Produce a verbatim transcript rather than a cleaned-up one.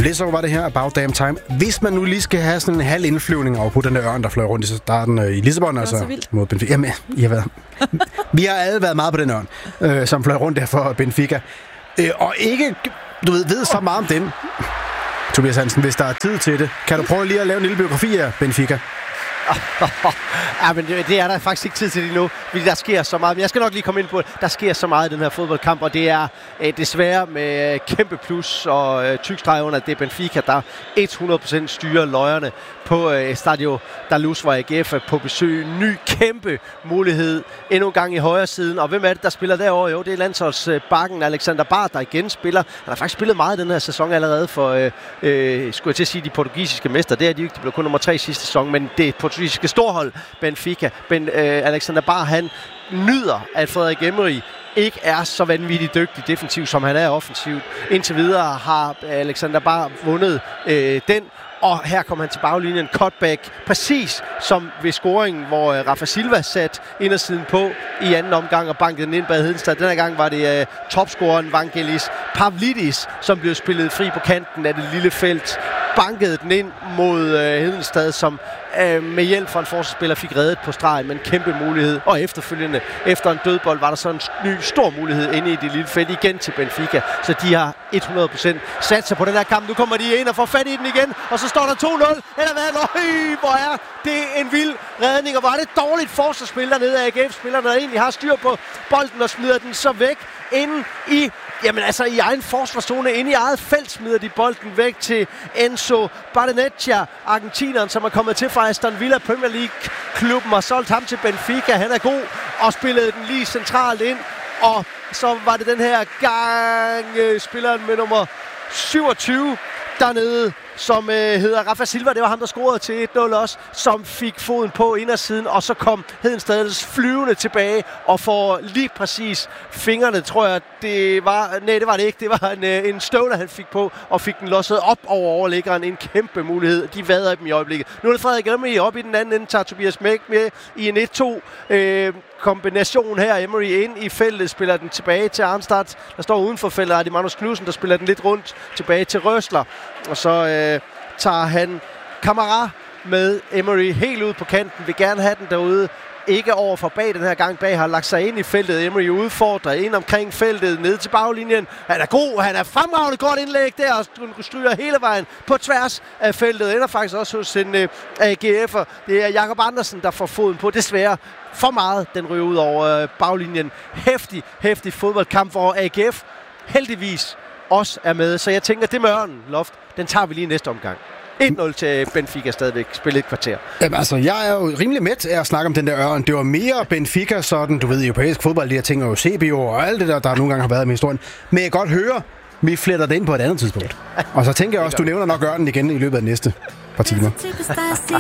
Lidt så var det her About Damn Time. Hvis man nu lige skal have sådan en halv indflyvning over på den der ørn, der fløj rundt i starten øh, i Lissabon, altså mod Benfica. Jamen, I har været. Vi har alle været meget på den ørn, øh, som fløj rundt der for Benfica. Øh, og ikke, du ved, ved så meget om dem. Tobias Hansen, hvis der er tid til det, kan du prøve lige at lave en lille biografi af Benfica? Ja, men det, det er der faktisk ikke tid til lige nu, fordi der sker så meget. Men jeg skal nok lige komme ind på det. Der sker så meget i den her fodboldkamp, og det er øh, desværre med kæmpe plus og øh, tykstreg under, at det er Benfica, der hundrede procent styrer løjerne på øh, Stadio da Luz, hvor A G F er på besøg. Ny kæmpe mulighed endnu en gang i højre siden. Og hvem er det, der spiller derovre? Jo, det er landsholdsbakken Alexander Bard, der igen spiller. Han har faktisk spillet meget den her sæson allerede for, øh, øh, skulle jeg til at sige, de portugisiske mester. Det er de ikke, de blev kun nummer tre sidste sæson, men det portugisiske storhold Benfica. Ben, øh, Alexander Bard, han nyder, at Frederik Emery ikke er så vanvittigt dygtig defensivt, som han er offensivt. Indtil videre har Alexander Bard vundet øh, den, og her kommer han til baglinjen, cutback, præcis som ved scoringen, hvor uh, Rafa Silva satte indersiden på i anden omgang og bankede den ind bag Hedenstad. Denne gang var det uh, topscoreren Vangelis Pavlidis, som blev spillet fri på kanten af det lille felt. Bankede den ind mod uh, Hedenstad, som uh, med hjælp fra en forsvarsspiller fik reddet på stregen, men kæmpe mulighed. Og efterfølgende, efter en dødbold, var der så en ny stor mulighed inde i det lille felt igen til Benfica. Så de har hundrede procent sat sig på den her kamp. Nu kommer de ind og får fat i den igen, og så står der to nul. Eller hvad? Nøj, hvor er det en vild redning, og hvor er det dårligt forsvarsspil dernede af A G F-spillerne, der egentlig har styr på bolden og smider den så væk inde i, jamen altså i egen forsvarszone, inde i eget felt smider de bolden væk til Enzo Barrenetxea, argentineren, som er kommet til fra Aston Villa Premier League-klubben og solgt ham til Benfica. Han er god og spillede den lige centralt ind, og så var det den her gang øh, spilleren med nummer syvogtyve dernede, som øh, hedder Rafa Silva. Det var ham, der scorede til et nul også, som fik foden på indersiden, og så kom Hedenstadens flyvende tilbage og får lige præcis fingrene, tror jeg, det var. Nej, det var det ikke. Det var en, øh, en støvler, han fik på, og fik den losset op over overliggeren. En kæmpe mulighed. De vader dem i øjeblikket. Nu er det Frederik Emery op i den anden ende, tager Tobias Mæk med i en et to øh, kombination her. Emery ind i feltet, spiller den tilbage til Arnstad, der står uden for feltet. Er det Magnus Knudsen, der spiller den lidt rundt tilbage til Røsler. Og så øh, tager han Kamara med Emery helt ud på kanten. Vil gerne have den derude. Ikke over for bag den her gang. Bag har lagt sig ind i feltet. Emery udfordrer ind omkring feltet, ned til baglinjen. Han er god, han er fremragende godt indlæg der, og stryger hele vejen på tværs af feltet. Ender faktisk også hos en uh, A G F'er. Det er Jakob Andersen, der får foden på. Desværre for meget, den ryger ud over uh, baglinjen. Hæftig, hæftig fodboldkamp, hvor A G F heldigvis også er med. Så jeg tænker, det med Ørnen, Loft, den tager vi lige næste omgang. et nul til Benfica stadigvæk. Spillet et kvarter. Jamen altså, jeg er jo rimelig med til at snakke om den der Ørn. Det var mere Benfica, sådan, du ved, europæisk fodbold, de her ting, og C B O og alt det der, der nogle gange har været med historien. Men jeg kan godt høre, vi fletter det ind på et andet tidspunkt. Og så tænker jeg også, du nævner nok Ørnen igen i løbet af de næste par timer.